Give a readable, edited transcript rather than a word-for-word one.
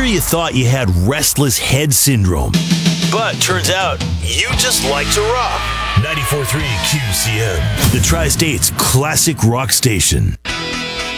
you thought you had restless head syndrome. But turns out, you just like to rock. 94.3 QCM, the Tri-State's classic rock station.